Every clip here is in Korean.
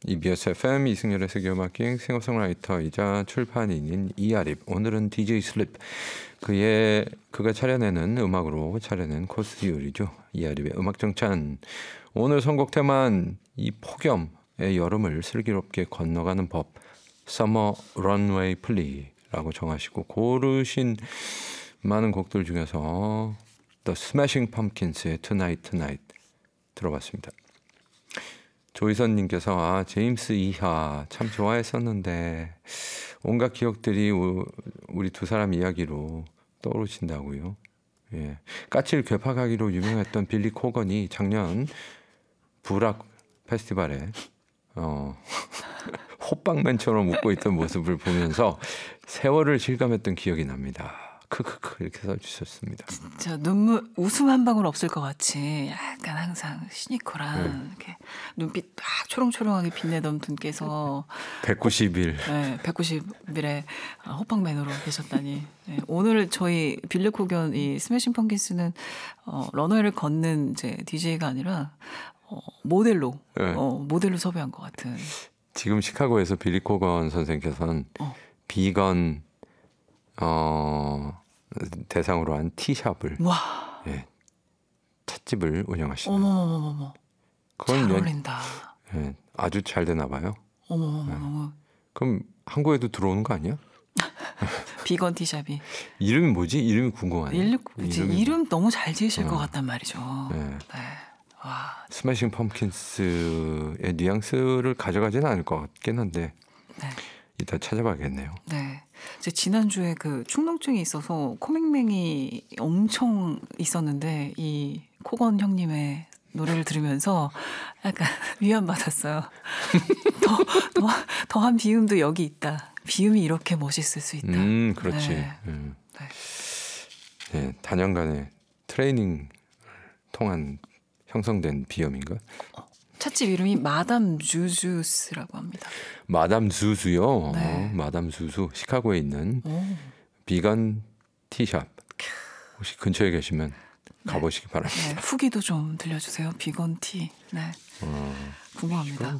EBS FM 이승열의 세계음악기행 싱어송라이터이자 출판인인 이아립. 오늘은 DJ 슬립 그가 차려내는 음악으로 차려낸 코스 요리죠. 이아립의 음악정찬. 오늘 선곡 테마는 이 폭염의 여름을 슬기롭게 건너가는 법 Summer Runway Ple라고 정하시고 고르신 많은 곡들 중에서 The Smashing Pumpkins의 Tonight Tonight 들어봤습니다. 조희선님께서 제임스 이하 참 좋아했었는데 온갖 기억들이 우리 두 사람 이야기로 떠오르신다고요. 예. 까칠 괴팍하기로 유명했던 빌리 코건이 작년 부락 페스티벌에 호빵맨처럼 웃고 있던 모습을 보면서 세월을 실감했던 기억이 납니다. 크크크 이렇게 써주셨습니다. 진짜 웃음 한 방울 없을 것 같이 약간 항상 시니컬한 이렇게 눈빛 딱 초롱초롱하게 빛내던 분께서 190일. 네, 190일에 호빵맨으로 계셨다니. 네, 오늘 저희 빌리 코건 이 스매싱 펑킨스는 런웨이를 걷는 이제 DJ가 아니라 모델로 모델로 섭외한 것 같은. 지금 시카고에서 빌리 코건 선생님께서는 비건 대상으로 한 티샵을 예, 찻집을 운영하시는. 어머머머머. 잘 어울린다. 예, 아주 잘 되나 봐요. 어머머머. 예. 그럼 한국에도 들어오는 거 아니야? 비건 티샵이. 이름이 뭐지? 이름이 궁금하네. 이름 너무 잘 지으실 것 같단 말이죠. 네. 네. 와. 스매싱 펌킨스의 뉘앙스를 가져가지는 않을 것 같긴 한데 네. 이따 찾아봐야겠네요. 네. 제 지난주에 그 축농증이 있어서 코맹맹이 엄청 있었는데 이 코건 형님의 노래를 들으면서 약간 위안받았어요. 더한 비음도 여기 있다. 비음이 이렇게 멋있을 수 있다. 그렇지. 네. 네, 단연간의 트레이닝 통한 형성된 비음인가? 찻집 이름이 마담 주주스라고 합니다. 마담 수수요. 네. 마담 수수 시카고에 있는 비건 티샵. 혹시 근처에 계시면 가보시기 바랍니다. 네, 후기도 좀 들려주세요. 비건 티. 네. 궁금합니다.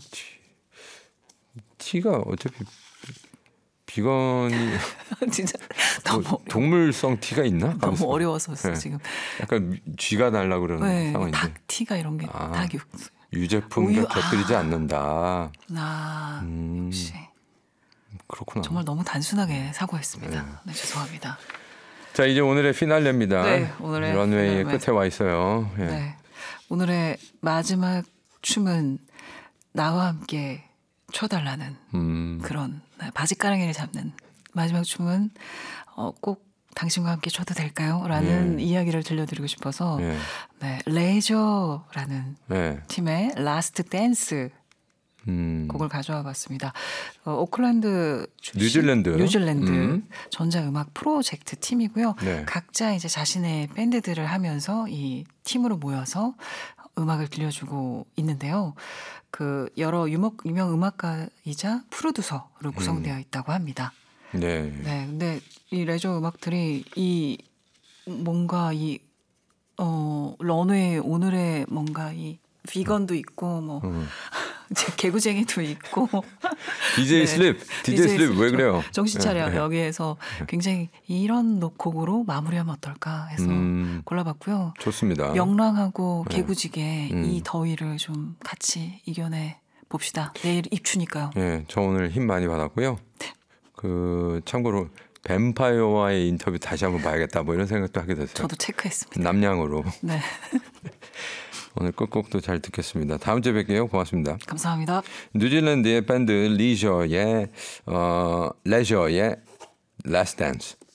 티가 어차피 비건이 진짜 동물성 티가 있나? 너무 어려워서 네. 지금. 약간 쥐가 날라 그러는 상황인데. 닭 티가 이런 게 닭 유제품과 곁들이지 않는다. 역시. 그렇구나. 정말 너무 단순하게 사고했습니다. 네, 죄송합니다. 자, 이제 오늘의 피날레입니다. 네, 오늘의 런웨이의 끝에 와 있어요. 예. 네, 오늘의 마지막 춤은 나와 함께 춰달라는 그런 바지가랑이를 잡는 마지막 춤은 꼭 당신과 함께 춰도 될까요? 라는 이야기를 들려드리고 싶어서 네, 레저라는 팀의 라스트 댄스 곡을 가져와 봤습니다. 오클랜드 출신 뉴질랜드 전자음악 프로젝트 팀이고요. 네. 각자 이제 자신의 밴드들을 하면서 이 팀으로 모여서 음악을 들려주고 있는데요. 그 여러 유명 음악가이자 프로듀서로 구성되어 있다고 합니다. 네. 네. 근데 이 레저 음악들이 이 뭔가 이 런웨이 오늘의 뭔가 이 비건도 있고 뭐 개구쟁이도 있고 DJ 슬립 왜 그래요? 정신 차려. 여기에서 굉장히 이런 곡으로 마무리하면 어떨까 해서 골라봤고요. 좋습니다. 명랑하고 개구지게 이 더위를 좀 같이 이겨내 봅시다. 내일 입추니까요. 네, 저 오늘 힘 많이 받았고요. 참고로 뱀파이어와의 인터뷰 다시 한번 봐야겠다 뭐 이런 생각도 하게 됐어요. 저도 체크했습니다. 남양으로. 네. 오늘 끝곡도 잘 듣겠습니다. 다음 주에 뵐게요. 고맙습니다. 감사합니다. 뉴질랜드의 밴드 레저의 Last Dance.